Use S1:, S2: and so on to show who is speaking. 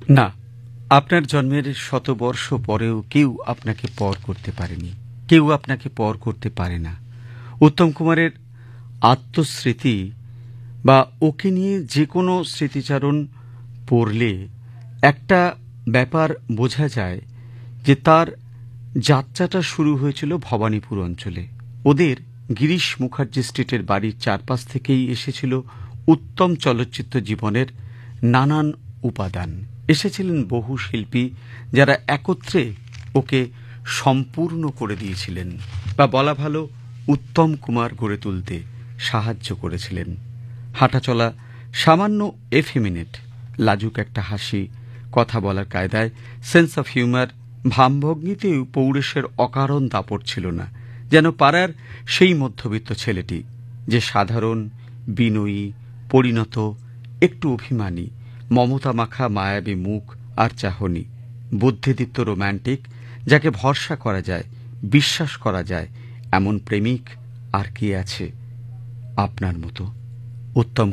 S1: না, আপনার জন্মের শতবর্ষ পরেও কেউ আপনাকে পর করতে পারেনি, কেউ আপনাকে পর করতে পারে না। উত্তম কুমারের আত্মস্মৃতি বা ওকে নিয়ে যে কোনো স্মৃতিচারণ পড়লে একটা ব্যাপার বোঝা যায় যে তার যাত্রাটা শুরু হয়েছিল ভবানীপুর অঞ্চলে। ওদের গিরিশ মুখার্জি স্ট্রিটের বাড়ির চারপাশ থেকেই এসেছিল উত্তম চলচ্চিত্র জীবনের নানান উপাদান। এসেছিলেন বহু শিল্পী যারা একত্রে ওকে সম্পূর্ণ করে দিয়েছিলেন, বা বলা ভালো উত্তম কুমার গড়ে তুলতে সাহায্য করেছিলেন। হাঁটাচলা সামান্য এফেমিনেট, লাজুক একটা হাসি, কথা বলার কায়দায় সেন্স অফ হিউমার, ভাবভঙ্গিতেও পৌরুষের অকারণ দাপট ছিল না। যেন পাড়ার সেই মধ্যবিত্ত ছেলেটি যে সাধারণ, বিনয়ী, পরিণত, একটু অভিমানী, মমতা মাখা মায়াবী মুখ আর চাহনি, বুদ্ধিদীপ্ত রোম্যান্টিক, যাকে ভরসা করা যায়, বিশ্বাস করা যায়, এমন প্রেমিক আর কি আছে আপনার মতো? উত্তম